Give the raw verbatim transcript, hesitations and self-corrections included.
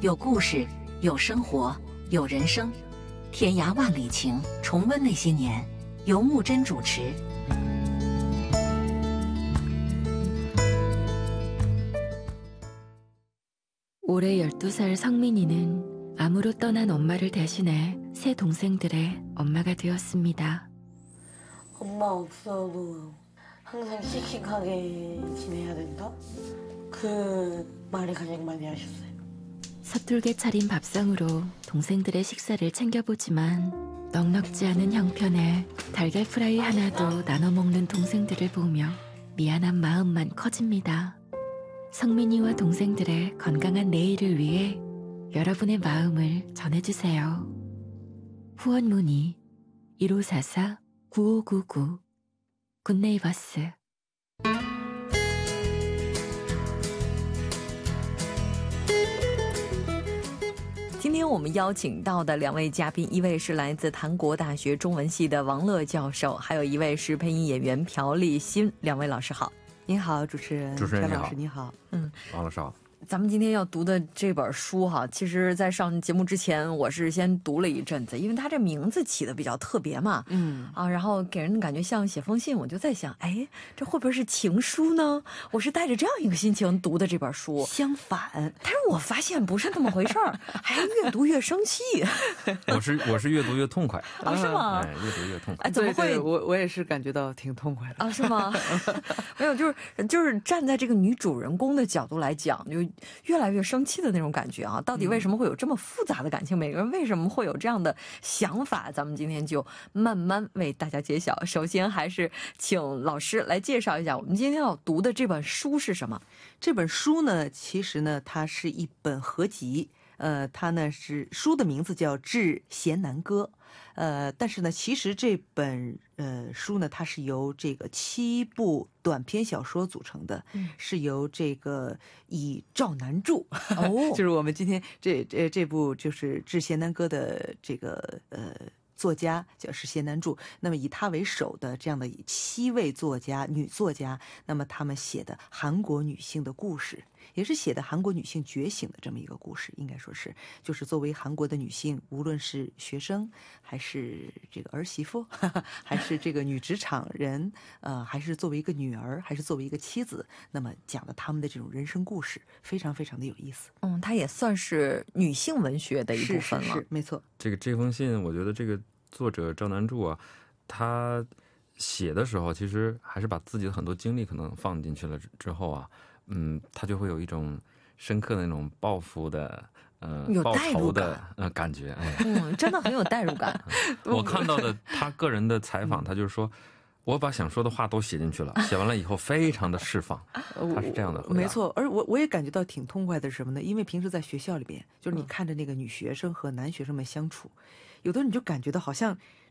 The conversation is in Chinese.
有故事，有生活，有人生。天涯万里情，重温那些年，由木真主持。 올해 열두 살 성민이는 암으로 떠난 엄마를 대신해 세 동생들의 엄마가 되었습니다. 엄마 없어도 항상 씩씩하게 지내야 된다? 그 말이 가장 많이 하셨어요. 서툴게 차린 밥상으로 동생들의 식사를 챙겨보지만 넉넉지 않은 형편에 달걀 프라이 하나도 나눠 먹는 동생들을 보며 미안한 마음만 커집니다. 성민이와 동생들의 건강한 내일을 위해 여러분의 마음을 전해주세요. 후원 문의 일오사사 구오구구 굿네이버스. 今天我们邀请到的两位嘉宾，一位是来自韩国大学中文系的王乐教授，还有一位是配音演员朴立新。两位老师好。 您好，主持人， 主持人朴老师你好。 嗯， 王老师好。 咱们今天要读的这本书哈，其实在上节目之前我是先读了一阵子，因为它这名字起的比较特别嘛，嗯啊，然后给人感觉像写封信，我就在想，哎，这会不会是情书呢？我是带着这样一个心情读的这本书。相反，但是我发现不是那么回事儿，还越读越生气。 我是我是越读越痛快啊，是吗？ 哎，越读越痛快。 哎，怎么会？我我也是感觉到挺痛快的啊， 是吗？没有，就是就是站在这个女主人公的角度来讲，就越来越生气的那种感觉啊！到底为什么会有这么复杂的感情？每个人为什么会有这样的想法？咱们今天就慢慢为大家揭晓。首先，还是请老师来介绍一下我们今天要读的这本书是什么？ 这本书呢，其实呢，它是一本合集。 呃，它呢是书的名字叫《致贤南歌》，呃，但是呢，其实这本呃书呢，它是由这个七部短篇小说组成的，嗯、是由这个以赵南柱，哦，就是我们今天这这这部就是《致贤南歌》的这个呃。 作家就是贤南柱，那么以他为首的这样的七位作家女作家，那么他们写的韩国女性的故事，也是写的韩国女性觉醒的这么一个故事，应该说是就是作为韩国的女性，无论是学生还是这个儿媳妇，还是这个女职场人，呃，还是作为一个女儿，还是作为一个妻子，那么讲的他们的这种人生故事，非常非常的有意思。 嗯，它也算是女性文学的一部分了， 是是是没错。 这个这封信，我觉得这个 作者赵南柱啊，他写的时候其实还是把自己的很多经历可能放进去了之后啊，嗯，他就会有一种深刻的那种报复的呃报仇的呃感觉，哎， 嗯，真的很有代入感。 我看到的他个人的采访，他就是说 我把想说的话都写进去了，写完了以后非常的释放，他是这样的。 没错，而我我也感觉到挺痛快的是什么呢？因为平时在学校里边，就是你看着那个女学生和男学生们相处，有的你就感觉到好像